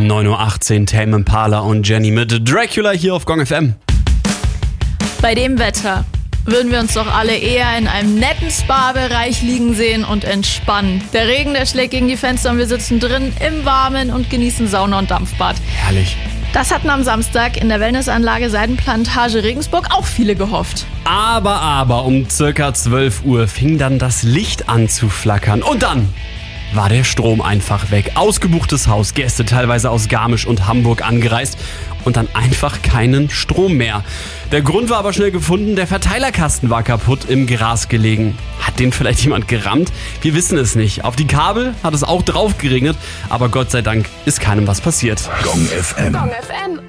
9:18 Uhr, Tame Impala und Jenny mit Dracula hier auf Gong FM. Bei dem Wetter würden wir uns doch alle eher in einem netten Spa-Bereich liegen sehen und entspannen. Der Regen, der schlägt gegen die Fenster und wir sitzen drin im Warmen und genießen Sauna und Dampfbad. Herrlich. Das hatten am Samstag in der Wellnessanlage Seidenplantage Regensburg auch viele gehofft. Aber um circa 12 Uhr fing dann das Licht an zu flackern und dann war der Strom einfach weg. Ausgebuchtes Haus, Gäste teilweise aus Garmisch und Hamburg angereist und dann einfach keinen Strom mehr. Der Grund war aber schnell gefunden, der Verteilerkasten war kaputt im Gras gelegen. Hat den vielleicht jemand gerammt? Wir wissen es nicht. Auf die Kabel hat es auch drauf geregnet, aber Gott sei Dank ist keinem was passiert. Gong FM. Gong FM.